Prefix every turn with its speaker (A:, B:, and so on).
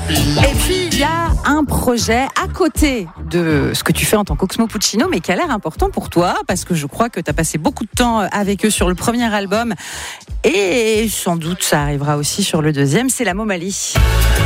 A: Et puis, il y a un projet à côté de ce que tu fais en tant qu'Oxmo Puccino, mais qui a l'air important pour toi, parce que je crois que tu as passé beaucoup de temps avec eux sur le premier album, et sans doute ça arrivera aussi sur le deuxième, c'est la Momalie.